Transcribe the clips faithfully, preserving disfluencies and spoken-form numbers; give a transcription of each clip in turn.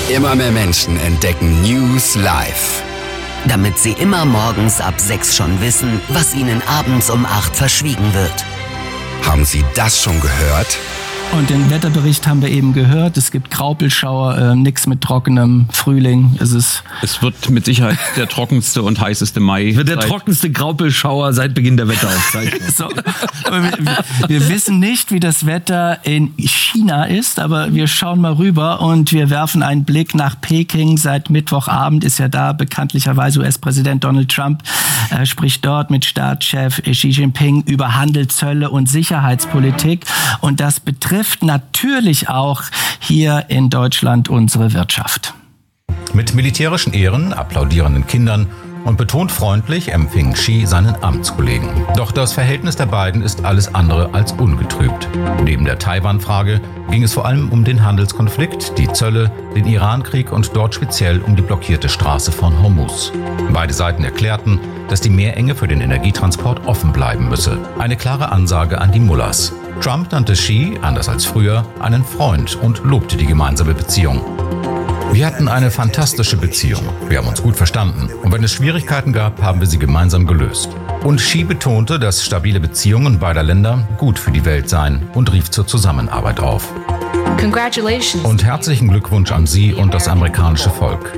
Immer mehr Menschen entdecken News Live. Damit sie immer morgens ab sechs schon wissen, was ihnen abends um acht verschwiegen wird. Haben Sie das schon gehört? Und den Wetterbericht haben wir eben gehört. Es gibt Graupelschauer, äh, nichts mit trockenem Frühling. Es ist Es wird mit Sicherheit der trockenste und heißeste Mai. Wird der trockenste Graupelschauer seit Beginn der Wetteraufzeichnung. so. Aber wir, wir, wir wissen nicht, wie das Wetter in China ist, aber wir schauen mal rüber und wir werfen einen Blick nach Peking. Seit Mittwochabend ist ja da bekanntlicherweise U S-Präsident Donald Trump, äh, spricht dort mit Staatschef Xi Jinping über Handel, Zölle und Sicherheitspolitik. Und das betrifft natürlich auch hier in Deutschland unsere Wirtschaft. Mit militärischen Ehren, applaudierenden Kindern und betont freundlich empfing Xi seinen Amtskollegen. Doch das Verhältnis der beiden ist alles andere als ungetrübt. Neben der Taiwan-Frage ging es vor allem um den Handelskonflikt, die Zölle, den Iran-Krieg und dort speziell um die blockierte Straße von Hormuz. Beide Seiten erklärten, dass die Meerenge für den Energietransport offen bleiben müsse. Eine klare Ansage an die Mullahs. Trump nannte Xi, anders als früher, einen Freund und lobte die gemeinsame Beziehung. Wir hatten eine fantastische Beziehung. Wir haben uns gut verstanden. Und wenn es Schwierigkeiten gab, haben wir sie gemeinsam gelöst. Und Xi betonte, dass stabile Beziehungen beider Länder gut für die Welt seien und rief zur Zusammenarbeit auf. Congratulations. Und herzlichen Glückwunsch an Sie und das amerikanische Volk.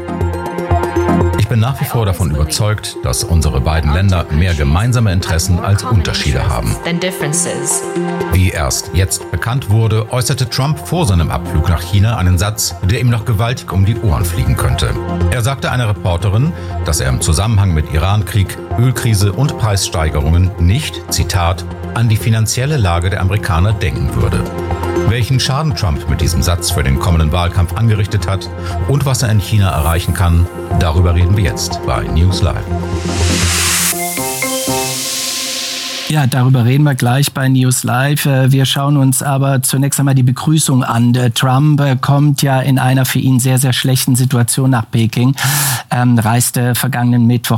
Ich bin nach wie vor davon überzeugt, dass unsere beiden Länder mehr gemeinsame Interessen als Unterschiede haben. Wie erst jetzt bekannt wurde, äußerte Trump vor seinem Abflug nach China einen Satz, der ihm noch gewaltig um die Ohren fliegen könnte. Er sagte einer Reporterin, dass er im Zusammenhang mit Iran-Krieg, Ölkrise und Preissteigerungen nicht, Zitat, an die finanzielle Lage der Amerikaner denken würde. Welchen Schaden Trump mit diesem Satz für den kommenden Wahlkampf angerichtet hat und was er in China erreichen kann, darüber reden wir jetzt bei News Live. Ja, darüber reden wir gleich bei News Live. Wir schauen uns aber zunächst einmal die Begrüßung an. Trump kommt ja in einer für ihn sehr, sehr schlechten Situation nach Peking, ähm, reiste vergangenen Mittwoch